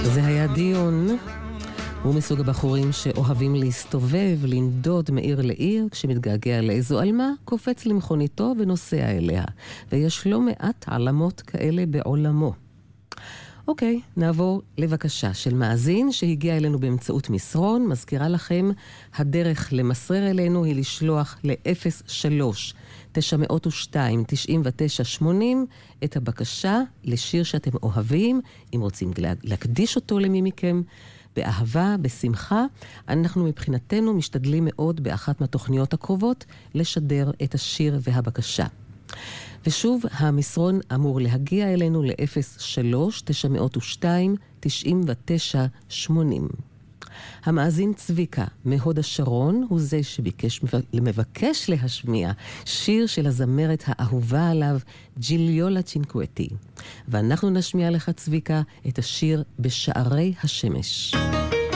זה היה דיון. הוא מסוג הבחורים שאוהבים להסתובב, לנדוד מעיר לעיר, כשמתגעגע לאיזו אלמה, קופץ למכוניתו ונוסע אליה. ויש לא מעט עלמות כאלה בעולמו. אוקיי, נעבור לבקשה של מאזין שהגיע אלינו באמצעות מסרון. מזכירה לכם, הדרך למסרר אלינו היא לשלוח ל-03-902-9980 את הבקשה לשיר שאתם אוהבים. אם רוצים להקדיש אותו למי מכם, באהבה, בשמחה, אנחנו מבחינתנו משתדלים מאוד באחת מהתוכניות הקרובות לשדר את השיר והבקשה. ושוב, המסרון אמור להגיע אלינו ל-03-902-9980. המאזין צביקה מהוד השרון הוא זה מבקש להשמיע שיר של הזמרת האהובה עליו, ג'יליולה צ'ינקווטי. ואנחנו נשמיע לך צביקה את השיר בשערי השמש.